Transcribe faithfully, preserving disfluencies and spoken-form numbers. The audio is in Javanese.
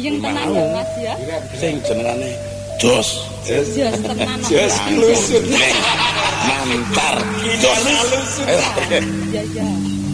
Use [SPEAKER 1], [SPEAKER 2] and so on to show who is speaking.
[SPEAKER 1] Guyeng tenan ya Mas ya.
[SPEAKER 2] Sing jenengane Jos.
[SPEAKER 1] Jos tenan.
[SPEAKER 3] Jos lusun.
[SPEAKER 2] Mantar.
[SPEAKER 3] Jos lusun.
[SPEAKER 1] Iya iya.